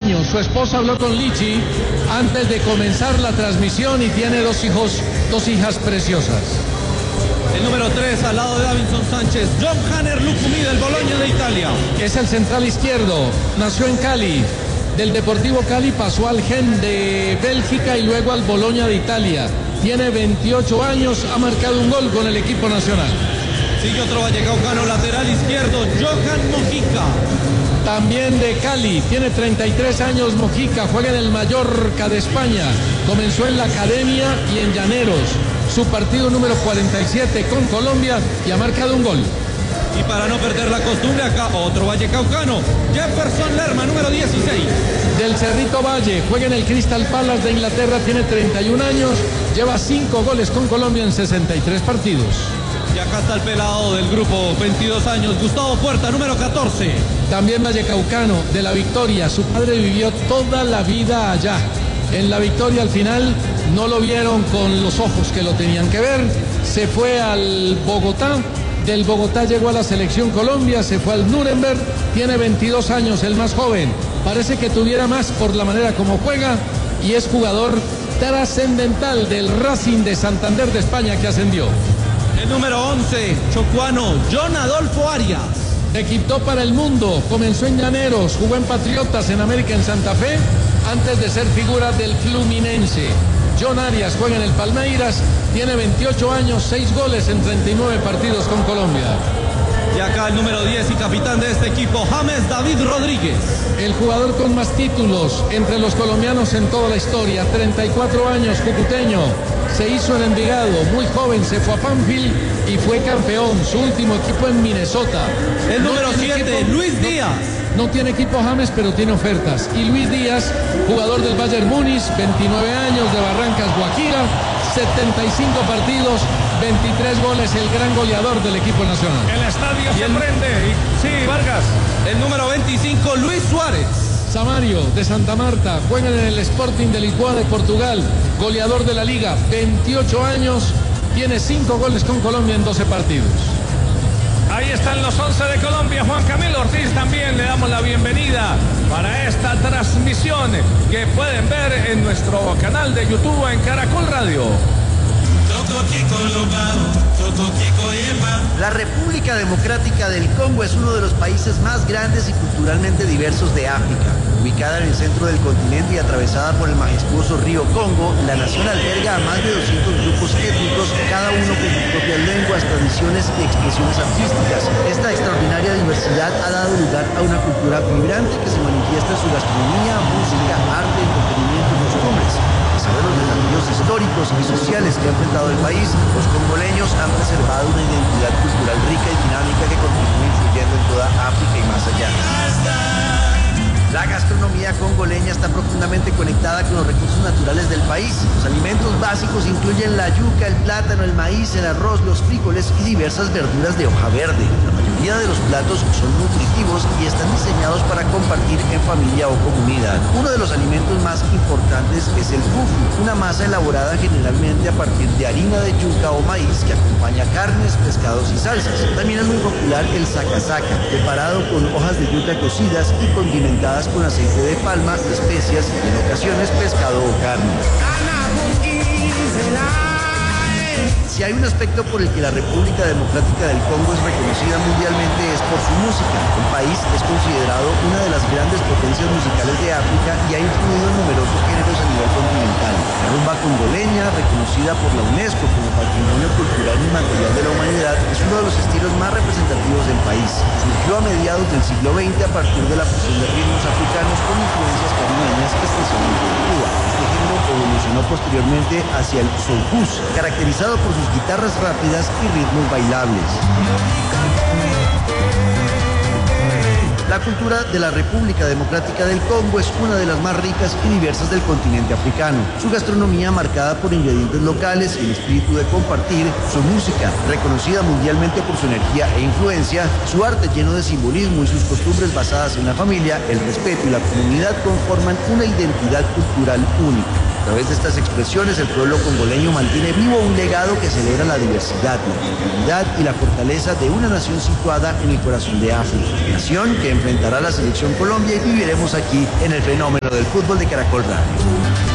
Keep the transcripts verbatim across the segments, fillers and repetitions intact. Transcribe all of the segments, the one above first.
años. Su esposa habló con Lichi antes de comenzar la transmisión y tiene dos hijos, dos hijas preciosas. El número tres al lado de Davinson Sánchez, John Hanner Lucumí del Bologna de Italia. Es el central izquierdo, nació en Cali. Del Deportivo Cali pasó al Gen de Bélgica y luego al Bologna de Italia. Tiene veintiocho años, ha marcado un gol con el equipo nacional. Sigue otro vallecaucano lateral izquierdo, Johan Mojica. También de Cali, tiene treinta y tres años Mojica, juega en el Mallorca de España. Comenzó en la Academia y en Llaneros. Su partido número cuarenta y siete con Colombia y ha marcado un gol. Y para no perder la costumbre, acá otro vallecaucano, Jefferson Lerma, número dieciséis. Del Cerrito Valle, juega en el Crystal Palace de Inglaterra, tiene treinta y un años, lleva cinco goles con Colombia en sesenta y tres partidos. Y acá está el pelado del grupo, veintidós años, Gustavo Puerta, número catorce. También vallecaucano, de La Victoria, su padre vivió toda la vida allá. En La Victoria al final no lo vieron con los ojos que lo tenían que ver, se fue al Bogotá. Del Bogotá llegó a la selección Colombia, se fue al Nuremberg, tiene veintidós años, el más joven. Parece que tuviera más por la manera como juega y es jugador trascendental del Racing de Santander de España que ascendió. El número once, chocuano, John Adolfo Arias. Equipó para el mundo, comenzó en Llaneros, jugó en Patriotas, en América, en Santa Fe, antes de ser figura del Fluminense. John Arias juega en el Palmeiras, tiene veintiocho años, seis goles en treinta y nueve partidos con Colombia. Y acá el número diez y capitán de este equipo, James David Rodríguez. El jugador con más títulos entre los colombianos en toda la historia, treinta y cuatro años, cucuteño. Se hizo en Envigado, muy joven, se fue a Banfield y fue campeón. Su último equipo en Minnesota. El número siete, Luis Díaz. No tiene equipo James, pero tiene ofertas. Y Luis Díaz, jugador del Bayern Múnich, veintinueve años, de Barrancas, Guajira, setenta y cinco partidos, veintitrés goles, el gran goleador del equipo nacional. El estadio se prende. Sí, Vargas. El número veinticinco, Luis Suárez. Samario, de Santa Marta, juega en el Sporting de Lisboa de Portugal, goleador de la Liga, veintiocho años, tiene cinco goles con Colombia en doce partidos. Ahí están los once de Colombia. Juan Camilo Ortiz también le damos la bienvenida para esta transmisión que pueden ver en nuestro canal de YouTube en Caracol Radio. La República Democrática del Congo es uno de los países más grandes y culturalmente diversos de África. Ubicada en el centro del continente y atravesada por el majestuoso río Congo, la nación alberga a más de doscientos grupos étnicos, cada uno con sus propias lenguas, tradiciones y expresiones artísticas. Esta extraordinaria diversidad ha dado lugar a una cultura vibrante que se manifiesta en su gastronomía, música, arte, entretenimiento y costumbres. A pesar de los desafíos históricos y sociales que ha enfrentado el país, los congoleños han preservado una identidad cultural rica y dinámica que continúa influyendo en toda África y más allá. La gastronomía congoleña está profundamente conectada con los recursos naturales del país. Los alimentos básicos incluyen la yuca, el plátano, el maíz, el arroz, los frijoles y diversas verduras de hoja verde. La mayoría de los platos son nutritivos y están diseñados para compartir en familia o comunidad. Uno de los alimentos más importantes es el fufu, una masa elaborada generalmente a partir de harina de yuca o maíz que acompaña carnes, pescados y salsas. También es muy popular el sacasaka, preparado con hojas de yuca cocidas y condimentadas con aceite de palma, especias y en ocasiones pescado o carne. Si hay un aspecto por el que la República Democrática del Congo es reconocida mundialmente es por su música. El país es considerado una de las grandes potencias musicales de África y ha influido en numerosos géneros a nivel continental. La rumba congoleña, reconocida por la UNESCO como Patrimonio Cultural Inmaterial de la Humanidad, es uno de los estilos más representativos del país. Surgió a mediados del siglo veinte a partir de la fusión de ritmos africanos con influencias caribeñas, especialmente de Cuba. Este género evolucionó posteriormente hacia el soukous, caracterizado por sus guitarras rápidas y ritmos bailables. La cultura de la República Democrática del Congo es una de las más ricas y diversas del continente africano. Su gastronomía, marcada por ingredientes locales y el espíritu de compartir, su música, reconocida mundialmente por su energía e influencia, su arte lleno de simbolismo y sus costumbres basadas en la familia, el respeto y la comunidad conforman una identidad cultural única. través de estas expresiones, el pueblo congoleño mantiene vivo un legado que celebra la diversidad, la tranquilidad y la fortaleza de una nación situada en el corazón de África. Nación que enfrentará a la selección Colombia y viviremos aquí en el fenómeno del fútbol de Caracol Radio.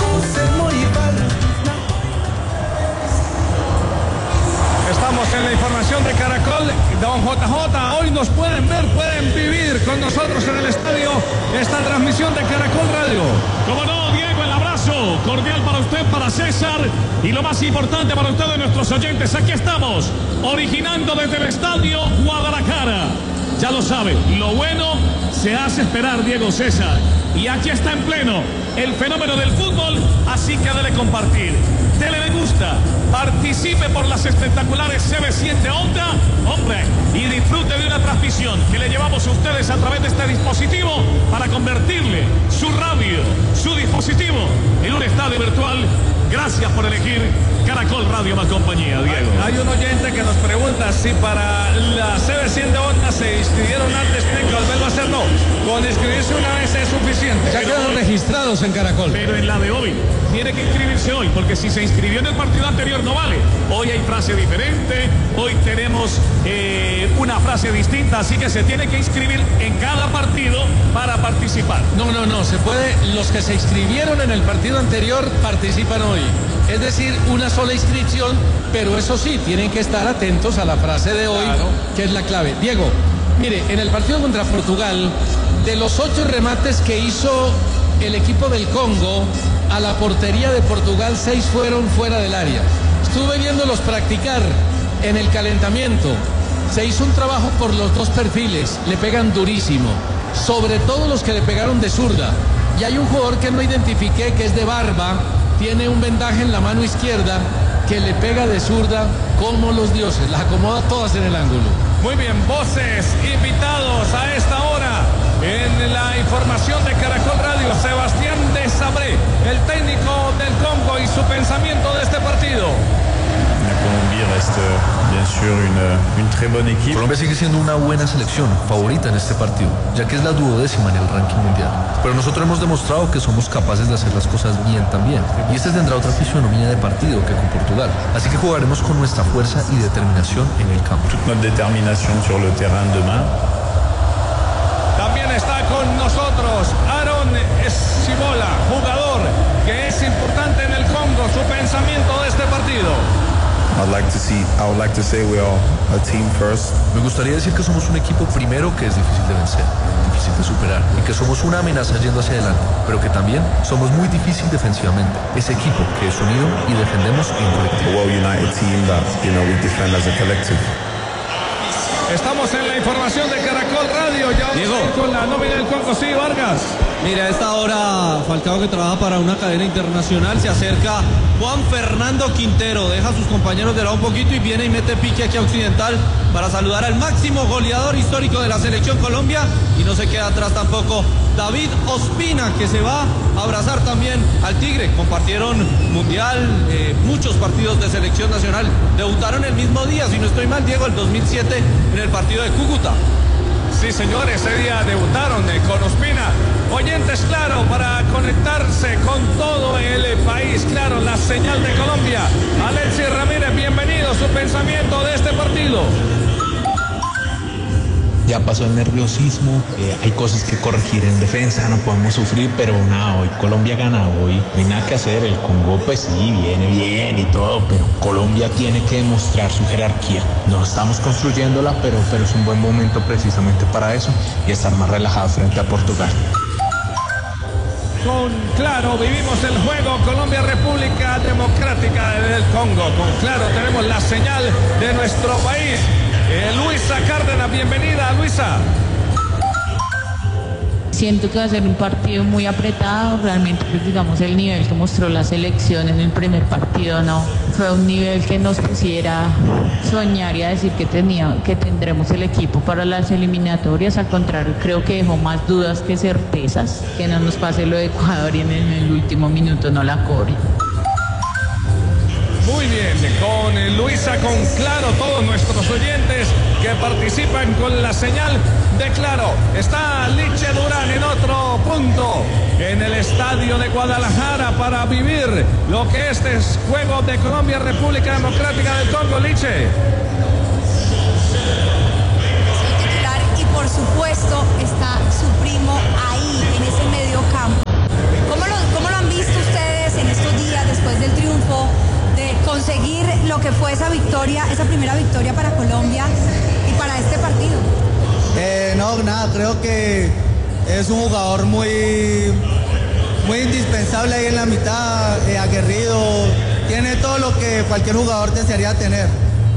Estamos en la información de Caracol. Don J J, hoy nos pueden ver, pueden vivir con nosotros en el estadio esta transmisión de Caracol Radio. Como no, Diego, el abrazo cordial para usted, para César, y lo más importante para ustedes, nuestros oyentes. Aquí estamos, originando desde el estadio Guadalajara. Ya lo sabe, lo bueno se hace esperar, Diego, César. Y aquí está en pleno el fenómeno del fútbol, así que dele compartir, dele me gusta, participe por las espectaculares C B siete Onda, hombre, y disfrute de una transmisión que le llevamos a ustedes a través de este dispositivo para convertirle su radio, su dispositivo en un estadio virtual. Gracias por elegir Caracol Radio más compañía, Diego. Hay, hay un oyente que nos pregunta si para la C B siete Onda se inscribieron antes, tienen que volverlo a hacer. No, con inscribirse una vez es suficiente. Ya quedan registrados en Caracol. Pero en la de hoy tiene que inscribirse hoy, porque si se inscribió en el partido anterior no vale. Hoy hay frase diferente, hoy tenemos eh, una frase distinta, así que se tiene que inscribir en cada partido para participar. No, no, no, se puede, los que se inscribieron en el partido anterior participan hoy. Es decir, una sola inscripción, pero eso sí, tienen que estar atentos a la frase de hoy, claro, que es la clave. Diego, mire, en el partido contra Portugal, de los ocho remates que hizo el equipo del Congo a la portería de Portugal, seis fueron fuera del área. Estuve viéndolos practicar en el calentamiento. Se hizo un trabajo por los dos perfiles, le pegan durísimo, sobre todo los que le pegaron de zurda. Y hay un jugador que no identifiqué, que es de barba, tiene un vendaje en la mano izquierda, que le pega de zurda como los dioses, las acomoda todas en el ángulo. Muy bien, voces, invitados a esta hora en la información de Caracol Radio. Sebastián Desabré, el técnico del Congo, y su pensamiento de este partido. Colombia reste bien sûr une, une très bonne équipe. Colombia sigue siendo una buena selección, favorita en este partido, ya que es la duodécima en el ranking mundial. Pero nosotros hemos demostrado que somos capaces de hacer las cosas bien también. Y este tendrá otra fisonomía de partido que con Portugal. Así que jugaremos con nuestra fuerza y determinación en el campo. Toute notre détermination sur le terrain demain. También está con nosotros Aaron Escibola, jugador que es importante en el Congo. Su pensamiento de este partido. I'd like to see, I would like to say we are a team first. Me gustaría decir que somos un equipo primero que es difícil de vencer, difícil de superar, y que somos una amenaza yendo hacia adelante, pero que también somos muy difícil defensivamente. Ese equipo que es unido y defendemos en colectivo. A well-united team that, you know, we defend as a collective. Estamos en la información de Caracol Radio. Ya Diego, con la nómina del Congo. Sí, Vargas. Mira, a esta hora Falcao, que trabaja para una cadena internacional, se acerca Juan Fernando Quintero, deja a sus compañeros de lado un poquito y viene y mete pique aquí a Occidental para saludar al máximo goleador histórico de la selección Colombia, y no se queda atrás tampoco David Ospina, que se va a abrazar también al Tigre. Compartieron mundial, eh, muchos partidos de selección nacional, debutaron el mismo día, si no estoy mal, Diego, el dos mil siete en el partido de Cúcuta. Sí, señor, ese día debutaron eh, con Ospina. Oyentes, claro, para conectarse con todo el país, claro, la señal de Colombia. Alexis Ramírez, bienvenido, su pensamiento de este partido. Ya pasó el nerviosismo, eh, hay cosas que corregir en defensa, no podemos sufrir, pero nada, hoy Colombia gana, hoy no hay nada que hacer. El Congo pues sí, viene bien y todo, pero Colombia tiene que demostrar su jerarquía. No estamos construyéndola, pero, pero es un buen momento precisamente para eso y estar más relajados frente a Portugal. Con Claro vivimos el juego Colombia-República Democrática del Congo. Con Claro tenemos la señal de nuestro país. Eh, Luisa Cárdenas, bienvenida, Luisa. Siento que va a ser un partido muy apretado. Realmente, pues, digamos, el nivel que mostró la selección en el primer partido no fue un nivel que nos pusiera soñar y a decir que tenía, que tendremos el equipo para las eliminatorias. Al contrario, creo que dejó más dudas que certezas. Que no nos pase lo de Ecuador y en el, en el último minuto no la cobre. Muy bien, con Luisa, con Claro, todos nuestros oyentes que participan con la señal de Claro. Está Liche Durán en otro punto, en el estadio de Guadalajara, para vivir lo que este es juego de Colombia, República Democrática del Congo. Liche. Y por supuesto está su primo ahí, en ese medio campo. ¿Cómo lo, cómo lo han visto ustedes en estos días después del triunfo, de conseguir lo que fue esa victoria, esa primera victoria para Colombia y para este partido? Eh, no, nada, creo que es un jugador muy, muy indispensable ahí en la mitad, eh, aguerrido, tiene todo lo que cualquier jugador desearía tener.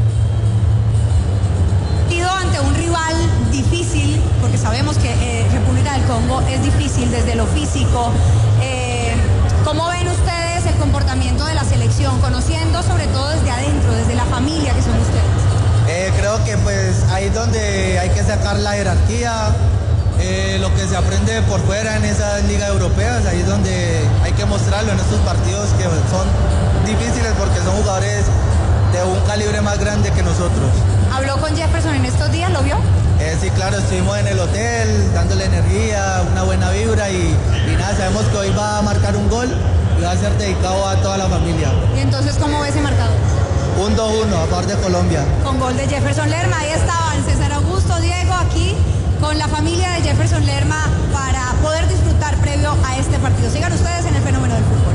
Ante un rival difícil, porque sabemos que eh, República del Congo es difícil desde lo físico. Eh, ¿Cómo ven ustedes el comportamiento de la selección, conociendo sobre todo desde adentro, desde la familia que son ustedes? Eh, creo que pues ahí es donde hay que sacar la jerarquía, eh, lo que se aprende por fuera en esas ligas europeas, ahí es donde hay que mostrarlo en estos partidos que son difíciles porque son jugadores de un calibre más grande que nosotros. ¿Habló con Jefferson en estos días? ¿Lo vio? Eh, sí, claro, estuvimos en el hotel dándole energía, una buena vibra y, y nada, sabemos que hoy va a marcar un gol y va a ser dedicado a toda la familia. ¿Y entonces cómo ve ese marcador? Un dos uno a favor de Colombia. Con gol de Jefferson Lerma, ahí estaban César Augusto, Diego, aquí con la familia de Jefferson Lerma para poder disfrutar previo a este partido. Sigan ustedes en el fenómeno del fútbol.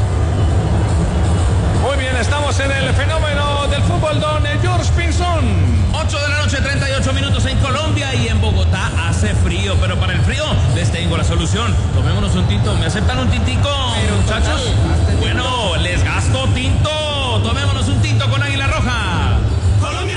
Muy bien, estamos en el fenómeno del fútbol, don George Pinzón. ocho de la noche, treinta y ocho minutos en Colombia, y en Bogotá hace frío, pero para el frío les tengo la solución. Tomémonos un tinto. ¿Me aceptan un tintico, muchachos? Bueno, les gasto tinto. Tomémonos un